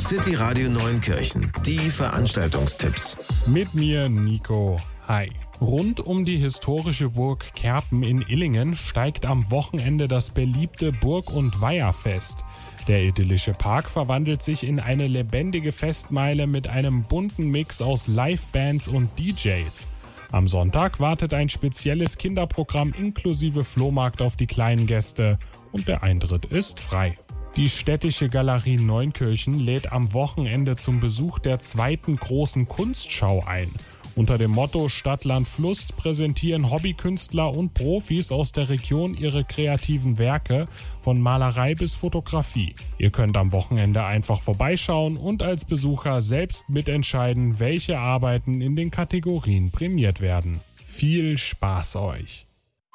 City Radio Neunkirchen. Die Veranstaltungstipps. Mit mir Nico. Hi. Rund um die historische Burg Kerpen in Illingen steigt am Wochenende das beliebte Burg- und Weiherfest. Der idyllische Park verwandelt sich in eine lebendige Festmeile mit einem bunten Mix aus Livebands und DJs. Am Sonntag wartet ein spezielles Kinderprogramm inklusive Flohmarkt auf die kleinen Gäste und der Eintritt ist frei. Die Städtische Galerie Neunkirchen lädt am Wochenende zum Besuch der zweiten großen Kunstschau ein. Unter dem Motto Stadt, Land, Fluss präsentieren Hobbykünstler und Profis aus der Region ihre kreativen Werke, von Malerei bis Fotografie. Ihr könnt am Wochenende einfach vorbeischauen und als Besucher selbst mitentscheiden, welche Arbeiten in den Kategorien prämiert werden. Viel Spaß euch!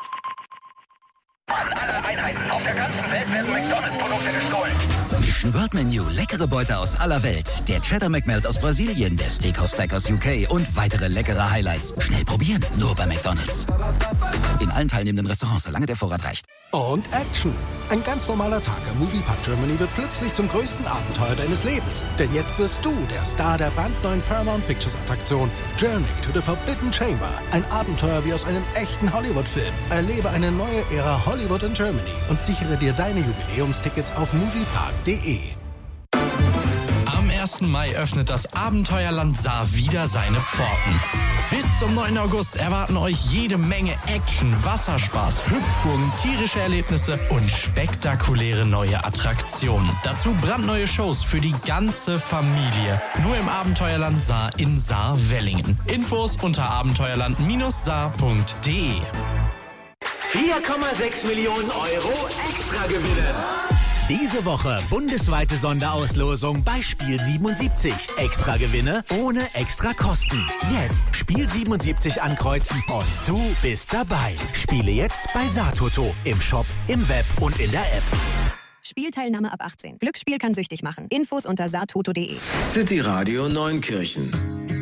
An alle Einheiten auf der ganzen Welt werden McDonalds-Produkte gestohlen. Mission World Menu, leckere Beute aus aller Welt. Der Cheddar McMelt aus Brasilien, der Steakhouse Stack aus UK und weitere leckere Highlights. Schnell probieren, nur bei McDonalds. In allen teilnehmenden Restaurants, solange der Vorrat reicht. Und Action! Ein ganz normaler Tag am Moviepark Germany wird plötzlich zum größten Abenteuer deines Lebens. Denn jetzt wirst du der Star der brandneuen Paramount Pictures Attraktion Journey to the Forbidden Chamber. Ein Abenteuer wie aus einem echten Hollywood-Film. Erlebe eine neue Ära Hollywood in Germany und sichere dir deine Jubiläumstickets auf moviepark.de. Am 1. Mai öffnet das Abenteuerland Saar wieder seine Pforten. Bis zum 9. August erwarten euch jede Menge Action, Wasserspaß, Hüpfburgen, tierische Erlebnisse und spektakuläre neue Attraktionen. Dazu brandneue Shows für die ganze Familie. Nur im Abenteuerland Saar in Saar-Wellingen. Infos unter abenteuerland-saar.de. 4,6 Millionen Euro extra gewinnen. Diese Woche bundesweite Sonderauslosung bei Spiel 77. Extra Gewinne ohne extra Kosten. Jetzt Spiel 77 ankreuzen und du bist dabei. Spiele jetzt bei Saartoto, im Shop, im Web und in der App. Spielteilnahme ab 18. Glücksspiel kann süchtig machen. Infos unter saartoto.de. City Radio Neunkirchen.